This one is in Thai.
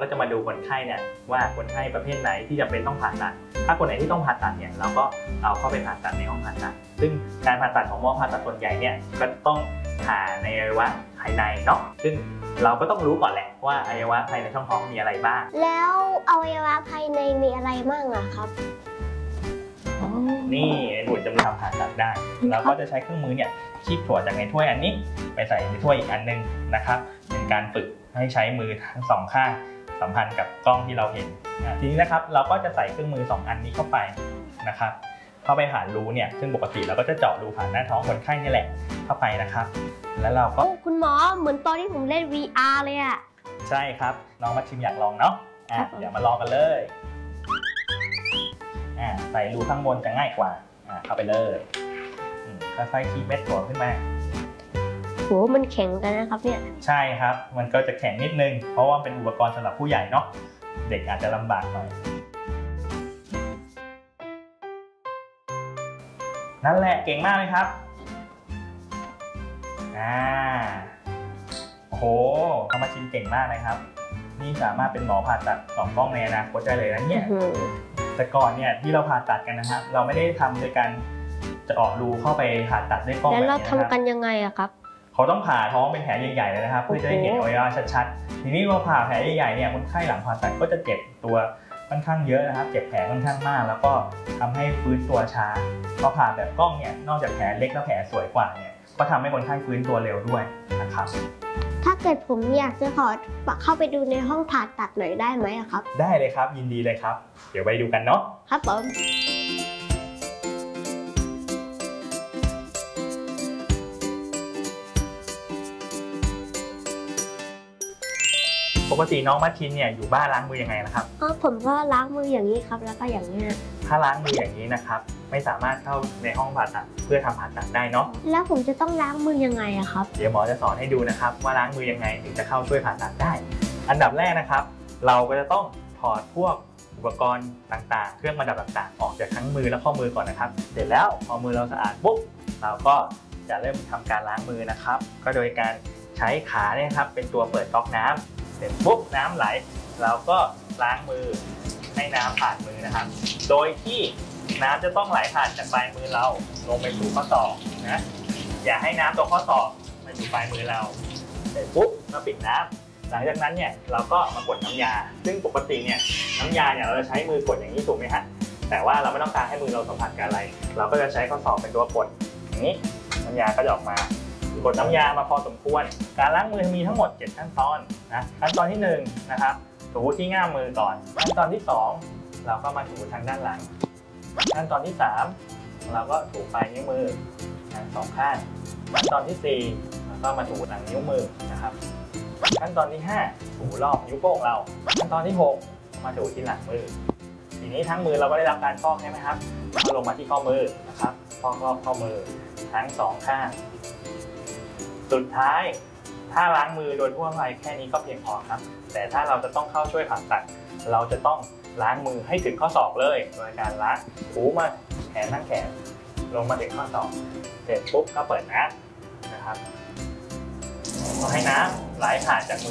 ก็จะมาดูคนไข้เนี่ยว่าคนไข้ประเภทไหนที่จำเป็นต้องผ่าตัดถ้าคนไหนที่ต้องผ่าตัดเนี่ยเราก็เอาเข้าไปผ่าตัดในห้องผ่าตัดซึ่งการผ่าตัดของหมอผ่าตัดส่วนใหญ่เนี่ยก็ต้องผ่าในอวัยวะภายในเนาะซึ่งเราก็ต้องรู้ก่อนแหละว่าอวัยวะภายในช่องท้องมีอะไรบ้างแล้วอวัยวะภายในมีอะไรบ้างอะครับนี่บุตรจะมีทำผ่าตัดได้เราก็จะใช้เครื่องมือเนี่ยคีบถั่วจากในถ้วยอันนี้ไปใส่ในถ้วยอีกอันนึงนะครับเป็นการฝึกให้ใช้มือทั้งสองข้างสัมพันธ์กับกล้องที่เราเห็นทีนี้นะครับเราก็จะใส่เครื่องมือ2อันนี้เข้าไปนะครับเข้าไปผ่านรูเนี่ยซึ่งปกติเราก็จะเจาะรูผ่านหน้าท้องคนไข้นี่แหละเข้าไปนะครับแล้วเราก็คุณหมอเหมือนตอนที่ผมเล่น VR เลยอะใช่ครับน้องมาชิมอยากลองเนาะเดี๋ยวมาลองกันเลยใส่รูข้างบนจะง่ายกว่าเข้าไปเลยค่อยๆคีบเม็ดถั่วขึ้นมาโหมันแข็งกันนะครับเนี่ยใช่ครับมันก็จะแข็งนิดนึงเพราะว่าเป็นอุปกรณ์สำหรับผู้ใหญ่เนาะเด็กอาจจะลำบากหน่อยนั่นแหละเก่งมากเลยครับโอ้โหเขามาชิมเก่งมากเลยครับนี่สามารถเป็นหมอผ่าตัด2 กล้องในอนาคตได้เลยนะเนี่ยแต่ก่อนเนี่ยที่เราผ่าตัดกันนะครับเราไม่ได้ทำโดยการเจาะรูเข้าไปผ่าตัดด้วยกล้องแบบนี้นะครับแล้วเราทำกันยังไงอะครับเขาต้องผ่าท้องเป็นแผลใหญ่ๆเลยนะครับเพื่อจะได้เห็นอวัยวะชัดๆทีนี้เราผ่าแผลใหญ่ๆเนี่ยคนไข้หลังผ่าตัดก็จะเจ็บตัวค่อนข้างเยอะนะครับเจ็บแผลค่อนข้างมากแล้วก็ทำให้ฟื้นตัวช้าพอผ่าแบบกล้องเนี่ยนอกจากแผลเล็กแล้วแผลสวยกว่าเนี่ยก็ทำให้คนไข้ฟื้นตัวเร็วด้วยนะครับถ้าเกิดผมอยากจะขอเข้าไปดูในห้องผ่าตัดหน่อยได้ไหมครับได้เลยครับยินดีเลยครับเดี๋ยวไปดูกันเนาะครับผมปกติน้องมัชชินเนี่ยอยู่บ้านล้างมือยังไงนะครับผมก็ล้างมืออย่างนี้ครับแล้วก็อย่างนี้ถ้าล้างมืออย่างนี้นะครับไม่สามารถเข้าในห้องผ่าตัดเพื่อทำผ่าตัดได้เนาะแล้วผมจะต้องล้างมือยังไงครับเดี๋ยวหมอจะสอนให้ดูนะครับว่าล้างมือยังไงถึงจะเข้าช่วยผ่าตัดได้อันดับแรกนะครับเราก็จะต้องถอดพวกอุปกรณ์ต่างๆเครื่องประดับต่างๆออกจากทั้งมือและข้อมือก่อนนะครับเสร็จแล้วพอมือเราสะอาดปุ๊บเราก็จะเริ่มทำการล้างมือนะครับก็โดยการใช้ขาเนี่ยครับเป็นตัวเปิดก๊อกน้ำเสร็จปุ๊บน้ำไหลเราก็ล้างมือให้น้ำผ่านมือนะครับโดยที่น้ำจะต้องไหลผ่านจากปลายมือเราลงไปสู่ข้อศอกนะอย่าให้น้ำตรงข้อศอกมาอยู่ปลายมือเราเสร็จปุ๊บก็ปิดน้ำหลังจากนั้นเนี่ยเราก็มากดน้ำยาซึ่งปกติเนี่ยน้ำยาเนี่ยเราจะใช้มือกดอย่างนี้ถูกไหมฮะแต่ว่าเราไม่ต้องการให้มือเราสัมผัสกับอะไรเราก็จะใช้ข้อศอกเป็นตัวกดอย่างนี้น้ำยาก็จะออกมากดน้ำยามาพอสมควรการล้างมือมีทั้งหมด7ขั้นตอนนะขั้นตอนที่1นะครับถูที่ง่ามมือก่อนขั้นตอนที่2เราก็มาถูทางด้านหลังขั้นตอนที่3เราก็ถูปลายนิ้วมือทั้ง2ข้างขั้นตอนที่4เราก็มาถูหลังนิ้วมือนะครับขั้นตอนที่5ถูรอบนิ้วโป้งเราขั้นตอนที่6มาถูที่หลังมือทีนี้ทั้งมือเราก็ได้รับการฟอกใช่ไหมครับลงมาที่ข้อมือนะครับฟอกรอบข้อมือทั้ง2ข้างสุดท้ายถ้าล้างมือโดยทั่วไปแค่นี้ก็เพียงพอครับแต่ถ้าเราจะต้องเข้าช่วยผ่าตัดเราจะต้องล้างมือให้ถึงข้อศอกเลยโดยการล้างถูมาแขนทั้งแขนลงมาถึงข้อศอกเสร็จปุ๊บก็เปิดน้ำนะครับให้น้ำไหลผ่านจากมือ